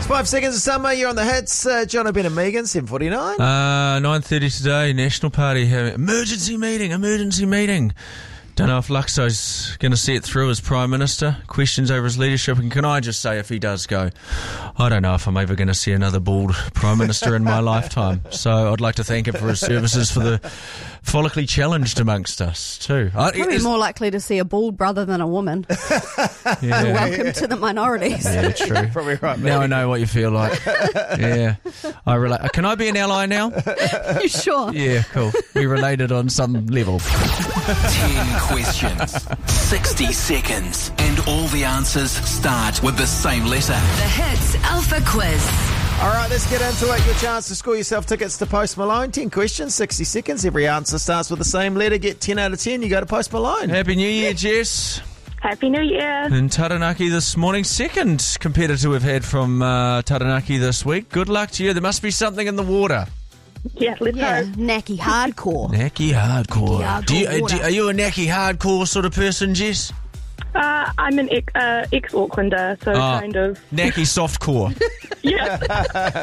5 seconds of summer, you're on the hits. John O'Brien and Megan, 7:49. 9:30 today, National Party having emergency meeting. Don't know if Luxo's going to see it through as Prime Minister. Questions over his leadership. And can I just say, if he does go, I don't know if I'm ever going to see another bald Prime Minister in my lifetime. So I'd like to thank him for his services for the follically challenged amongst us, too. Probably more likely to see a bald brother than a woman. Yeah. Welcome to the minorities. Yeah, true. Probably right, Now I know what you feel like. Yeah. I relate. Can I be an ally now? You sure? Yeah, cool. We related on some level. 10 questions, 60 seconds, and all the answers start with the same letter. The Hits Alpha Quiz. All right, let's get into it. Your chance to score yourself tickets to Post Malone. 10 questions, 60 seconds. Every answer starts with the same letter. Get 10 out of 10. You go to Post Malone. Happy New Year, Jess. Happy New Year. In Taranaki this morning, second competitor we've had from Taranaki this week. Good luck to you. There must be something in the water. Yeah, let's Yeah, hope. Nacky hardcore. Nacky hardcore. Hardcore Are you a Nacky hardcore sort of person, Jess? I'm an ex-Aucklander, so kind of. Nacky softcore. Yeah.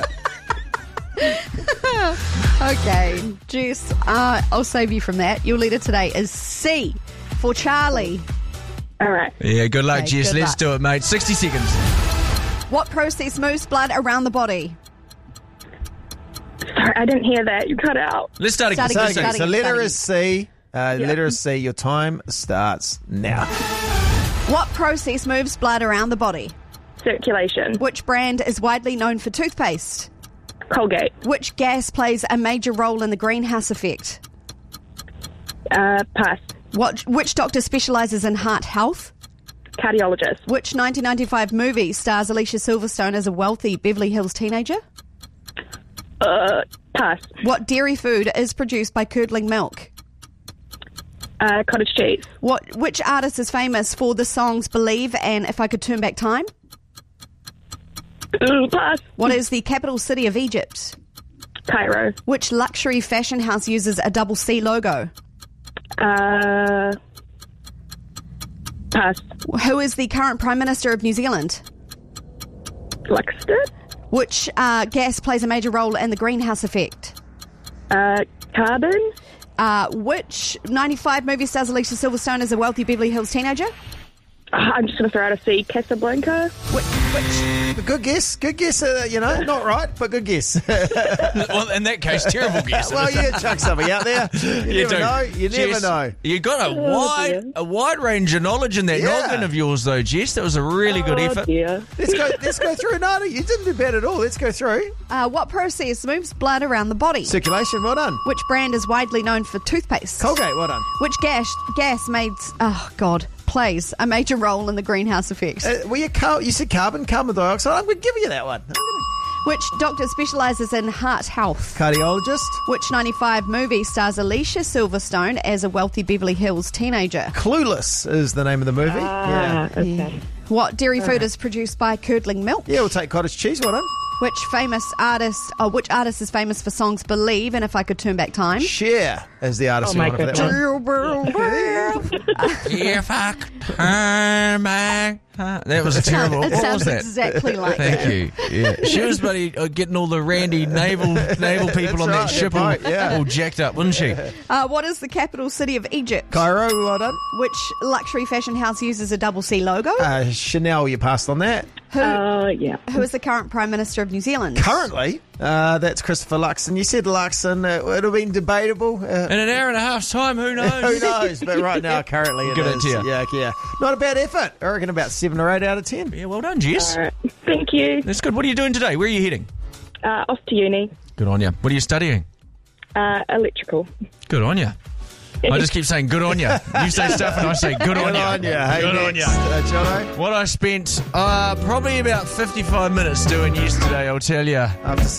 Okay, Jess, I'll save you from that. Your letter today is C for Charlie. All right. Yeah, good luck, Okay, Jess. good Let's luck. do it, mate. 60 seconds. What process moves blood around the body? Sorry, I didn't hear that. You cut out. Let's start again. Start So, again. so letter is C. Letter is C. Your time starts now. What process moves blood around the body? Circulation. Which brand is widely known for toothpaste? Colgate. Which gas plays a major role in the greenhouse effect? Pass. Which doctor specialises in heart health? Cardiologist. Which 1995 movie stars Alicia Silverstone as a wealthy Beverly Hills teenager? Pass. What dairy food is produced by curdling milk? Cottage cheese. Which artist is famous for the songs Believe and If I Could Turn Back Time? Pass. What is the capital city of Egypt? Cairo. Which luxury fashion house uses a double C logo? Pass. Who is the current Prime Minister of New Zealand? Luxton. Which gas plays a major role in the greenhouse effect? Carbon. Which 95 movie stars Alicia Silverstone as a wealthy Beverly Hills teenager? I'm just going to throw out a C. Casablanca. Good guess. Not right, but good guess. Well, in that case, terrible guess. Well, you chuck something out there. You never know. You never Jess, know. You got dear. a wide range of knowledge in that Yeah. noggin of yours, though, Jess. That was a really good effort. Dear. Let's go through. No, you didn't do bad at all. Let's go through. What process moves blood around the body? Circulation, well done. Which brand is widely known for toothpaste? Colgate, well done. Which gas plays a major role in the greenhouse effect? You said carbon dioxide. I'm going to give you that one. Which doctor specialises in heart health? Cardiologist. Which 95 movie stars Alicia Silverstone as a wealthy Beverly Hills teenager? Clueless is the name of the movie. Okay. What dairy food is produced by curdling milk? Yeah, we'll take cottage cheese, well done. Which artist is famous for songs Believe and If I Could Turn Back Time? Cher is the artist Oh, my for that one. If I could turn back. That was terrible. It What sounds was that? exactly like Thank that. you. Yeah. She was bloody getting all the randy naval people on that right, ship that boat, yeah. all jacked up, wasn't she? What is the capital city of Egypt? Cairo, well done. Which luxury fashion house uses a double C logo? Chanel, you passed on that. Yeah. Who is the current Prime Minister of New Zealand? Currently, that's Christopher Luxon. You said Luxon. It would have been debatable. In an hour and a half's time, who knows? Who knows? But right now, currently, it Good is. idea. Yeah. Not a bad effort. I reckon about 7 or 8 out of 10. Yeah, well done, Jess. All right. Thank you. That's good. What are you doing today? Where are you heading? Off to uni. Good on you. What are you studying? Electrical. Good on you. I just keep saying good on you. You say stuff and I say good on you. Hey, Good on next, you. Jono. What I spent probably about 55 minutes doing yesterday, I'll tell you. After